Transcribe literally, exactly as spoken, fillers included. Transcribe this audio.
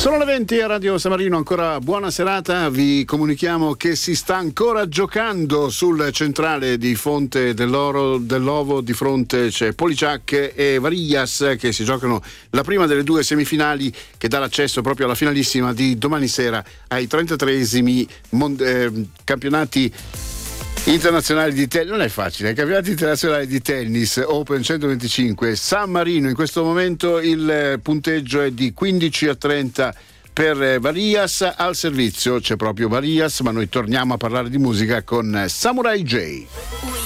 Sono le venti a Radio San Marino, ancora buona serata. Vi comunichiamo che si sta ancora giocando sul centrale di Fonte dell'Oro, dell'Ovo. Di fronte c'è Policiac e Varillas che si giocano la prima delle due semifinali che dà l'accesso proprio alla finalissima di domani sera ai trentatreesimi mond- eh, campionati internazionali di tennis. Non è facile, campionati internazionali di tennis Open centoventicinque San Marino. In questo momento il punteggio è di quindici a trenta per Varillas. Al servizio c'è proprio Varillas, ma noi torniamo a parlare di musica con Samurai J.